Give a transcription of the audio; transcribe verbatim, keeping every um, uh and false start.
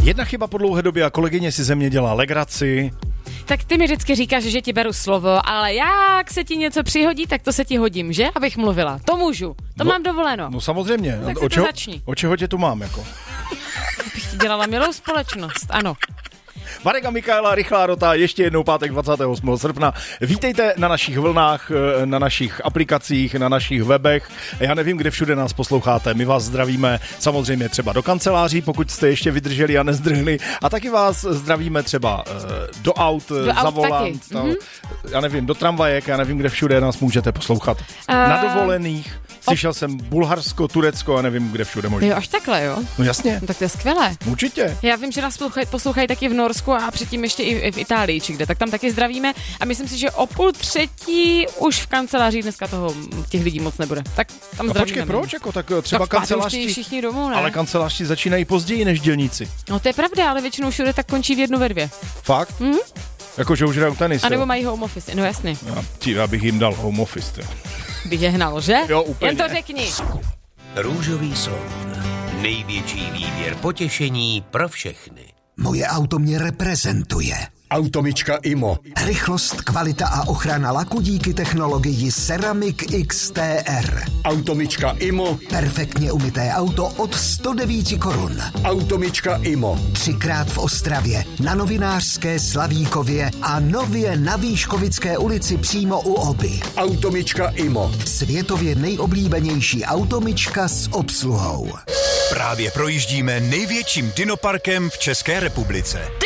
Jedna chyba po dlouhé době a kolegyně si ze mě dělá legraci. Tak ty mi vždycky říkáš, že ti beru slovo, ale jak se ti něco přihodí, tak to se ti hodím, že? Abych mluvila. To můžu. To no, mám dovoleno. No samozřejmě. Tak o, čeho, začni. o čeho tě tu mám, jako? Abych ti dělala milou společnost, ano. Marek a Michaela, rychlá rota, ještě jednou pátek dvacátého osmého srpna. Vítejte na našich vlnách, na našich aplikacích, na našich webech. Já nevím, kde všude nás posloucháte. My vás zdravíme samozřejmě třeba do kanceláří, pokud jste ještě vydrželi a nezdrhli. A taky vás zdravíme třeba do aut, do za aut volant. Mm-hmm. Já nevím, do tramvajek, já nevím, kde všude nás můžete poslouchat. Uh... Na dovolených. Slyšel jsem Bulharsko, Turecko a nevím, kde všude možná. Jo, až takhle, jo? No jasně. No, tak to je skvělé. Určitě. Já vím, že nás poslouchají, poslouchají taky v Norsku a předtím ještě i v Itálii, či kde. Tak tam taky zdravíme a myslím si, že o půl třetí už v kanceláři dneska toho těch lidí moc nebude. Tak tam no zdravíme. Počkej, proč? Jako, tak třeba tak kanceláři... všichni domů, ne? Ale kanceláři začínají později než dělníci. No to je pravda, ale většinou všude tak končí v jednu ve dvě. Fakt? Mhm. Jako, že už hrajou tenis. A nebo mají home office, no jasně. Já, tí, já bych jim dal home office. Jo. Bych je hnal, že? Jo, úplně. Jen to řekni. Růžový slon. Největší výběr potěšení pro všechny. Moje auto mě reprezentuje. Automička Imo. Rychlost, kvalita a ochrana laku díky technologii Ceramic X T R. Automička Imo. Perfektně umyté auto od sto devět korun. Automička Imo. Třikrát v Ostravě, na Novinářské Slavíkově a nově na Výškovické ulici přímo u Oby. Automička Imo. Světově nejoblíbenější automička s obsluhou. Právě projíždíme největším dinoparkem v České republice.